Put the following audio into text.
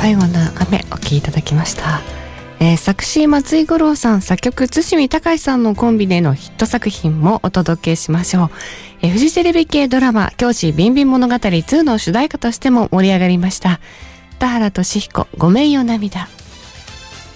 最後の雨お聴きいただきました。作詞松井五郎さん、作曲堤隆さんのコンビでのヒット作品もお届けしましょう。フジテレビ系ドラマ教師ビンビン物語2の主題歌としても盛り上がりました。田原俊彦、ごめんよ涙。